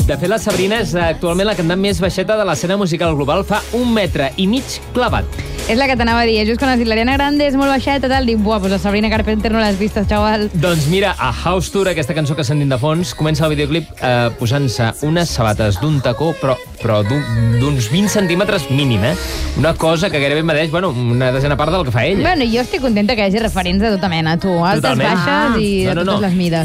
De fet, la Sabrina és actualment la cantant més baixeta de l'escena musical global. Fa 1,5 metres clavat. És la que t'anava a dir. Just quan has dit l'Ariana Grande és molt baixeta, tal, dic, buah, pues la Sabrina Carpenter no l'has vist, xaval. Doncs mira, a House Tour, aquesta cançó que sentim de fons, comença el videoclip posant-se unes sabates d'un tacó, però d'uns 20 centímetres mínim, Una cosa que gairebé mereix, una desena part del que fa ella. Bueno, jo estic contenta que hi hagi referents de tota mena, tu. Altes, Totalment. baixes i de totes les mides.